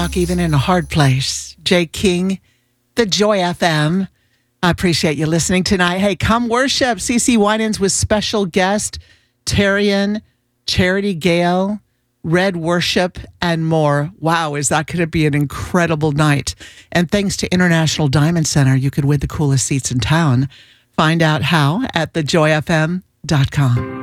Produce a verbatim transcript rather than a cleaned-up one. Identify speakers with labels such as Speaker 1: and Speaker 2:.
Speaker 1: Even in a hard place. Jay King, the Joy F M. I appreciate you listening tonight. Hey, come worship C C Winans with special guest Terrian, Charity Gale, Red Worship, and more. Wow, is that going to be an incredible night? And thanks to International Diamond Center, you could win the coolest seats in town. Find out how at the joy f m dot com.